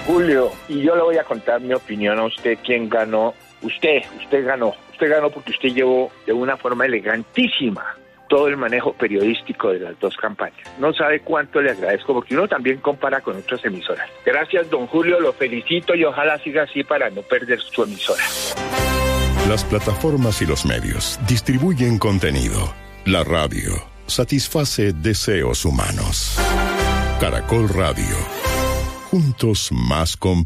Julio, y yo le voy a contar mi opinión a usted, quién ganó. Usted ganó porque usted llevó de una forma elegantísima todo el manejo periodístico de las dos campañas. No sabe cuánto le agradezco, porque uno también compara con otras emisoras. Gracias, don Julio, lo felicito y ojalá siga así para no perder su emisora. Las plataformas y los medios distribuyen contenido. La radio satisface deseos humanos. Caracol Radio. Juntos más